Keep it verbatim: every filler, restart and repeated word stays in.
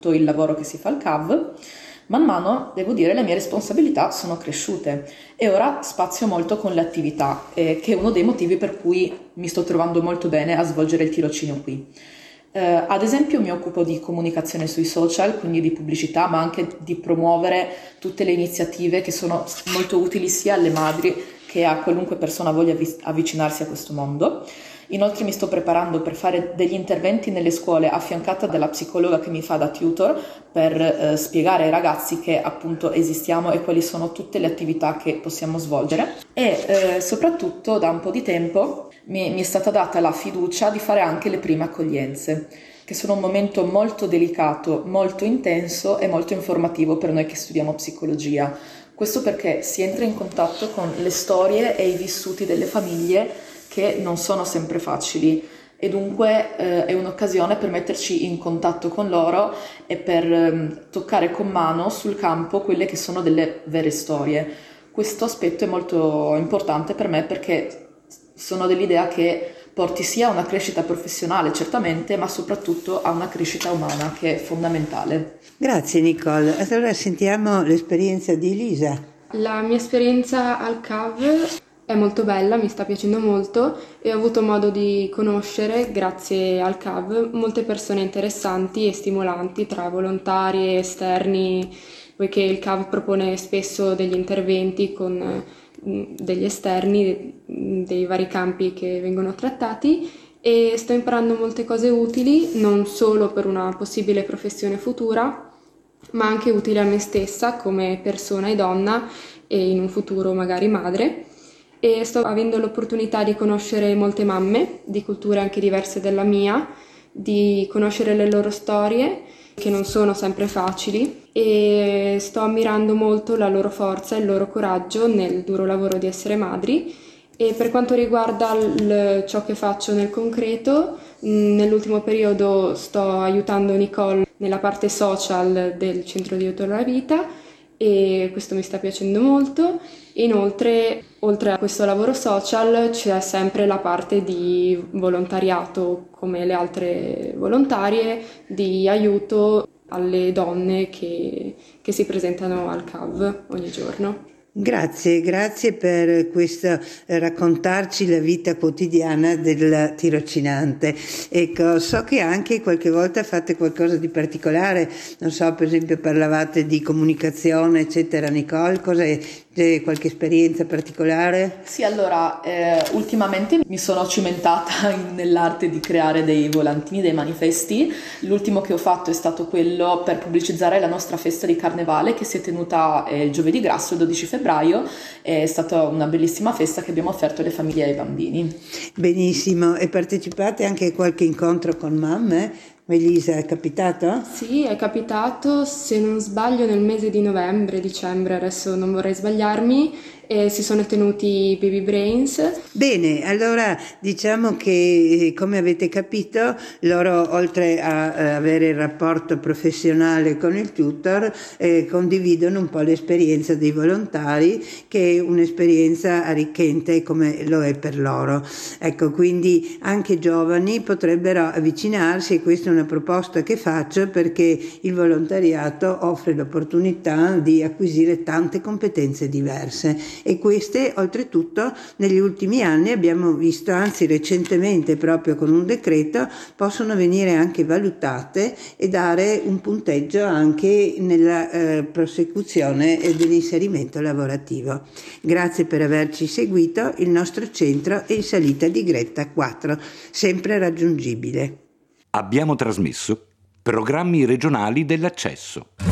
il lavoro che si fa al C A V, man mano, devo dire, le mie responsabilità sono cresciute e ora spazio molto con le attività, eh, che è uno dei motivi per cui mi sto trovando molto bene a svolgere il tirocinio qui. Eh, ad esempio mi occupo di comunicazione sui social, quindi di pubblicità, ma anche di promuovere tutte le iniziative che sono molto utili sia alle madri che a qualunque persona voglia avvic- avvicinarsi a questo mondo. Inoltre mi sto preparando per fare degli interventi nelle scuole affiancata dalla psicologa che mi fa da tutor per eh, spiegare ai ragazzi che appunto esistiamo e quali sono tutte le attività che possiamo svolgere e eh, soprattutto da un po' di tempo mi, mi è stata data la fiducia di fare anche le prime accoglienze, che sono un momento molto delicato, molto intenso e molto informativo per noi che studiamo psicologia. Questo perché si entra in contatto con le storie e i vissuti delle famiglie che non sono sempre facili e dunque eh, è un'occasione per metterci in contatto con loro e per eh, toccare con mano sul campo quelle che sono delle vere storie. Questo aspetto è molto importante per me perché sono dell'idea che porti sia a una crescita professionale certamente, ma soprattutto a una crescita umana che è fondamentale. Grazie Nicole. Allora sentiamo l'esperienza di Elisa. La mia esperienza al C A V è molto bella, mi sta piacendo molto e ho avuto modo di conoscere, grazie al C A V, molte persone interessanti e stimolanti tra volontari e esterni, poiché il C A V propone spesso degli interventi con degli esterni dei vari campi che vengono trattati e sto imparando molte cose utili, non solo per una possibile professione futura, ma anche utile a me stessa come persona e donna e in un futuro magari madre. E sto avendo l'opportunità di conoscere molte mamme di culture anche diverse dalla mia, di conoscere le loro storie che non sono sempre facili e sto ammirando molto la loro forza e il loro coraggio nel duro lavoro di essere madri. E per quanto riguarda il, ciò che faccio nel concreto, nell'ultimo periodo sto aiutando Nicole nella parte social del Centro di Aiuto alla Vita e questo mi sta piacendo molto. Inoltre, oltre a questo lavoro social, c'è sempre la parte di volontariato, come le altre volontarie, di aiuto alle donne che, che si presentano al C A V ogni giorno. Grazie, grazie per questo eh, raccontarci la vita quotidiana del tirocinante. Ecco, so che anche qualche volta fate qualcosa di particolare, non so, per esempio parlavate di comunicazione, eccetera. Nicole, cos'è? C'è qualche esperienza particolare? Sì, allora, eh, ultimamente mi sono cimentata in- nell'arte di creare dei volantini, dei manifesti. L'ultimo che ho fatto è stato quello per pubblicizzare la nostra festa di carnevale che si è tenuta eh, il giovedì grasso, il dodici febbraio. È stata una bellissima festa che abbiamo offerto alle famiglie e ai bambini. Benissimo, e partecipate anche a qualche incontro con mamme? Elisa, è capitato? Sì, è capitato, se non sbaglio, nel mese di novembre, dicembre, adesso non vorrei sbagliarmi, e si sono tenuti i Baby Brains. Bene, allora diciamo che come avete capito loro oltre a eh, avere il rapporto professionale con il tutor eh, condividono un po' l'esperienza dei volontari che è un'esperienza arricchente come lo è per loro. Ecco, quindi anche giovani potrebbero avvicinarsi e questa è una proposta che faccio perché il volontariato offre l'opportunità di acquisire tante competenze diverse. E queste oltretutto negli ultimi anni abbiamo visto, anzi recentemente proprio con un decreto, possono venire anche valutate e dare un punteggio anche nella eh, prosecuzione dell'inserimento lavorativo. Grazie per averci seguito, il nostro centro è in salita di Gretta quattro, sempre raggiungibile. Abbiamo trasmesso programmi regionali dell'accesso.